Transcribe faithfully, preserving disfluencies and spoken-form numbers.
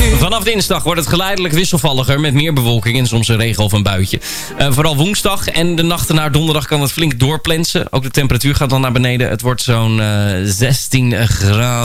Vanaf dinsdag wordt het geleidelijk wisselvalliger met meer bewolking en soms een regen of een buitje. Uh, vooral woensdag en de nachten naar donderdag kan het flink doorplensen. Ook de temperatuur gaat dan naar beneden. Het wordt zo'n uh, zestien graden.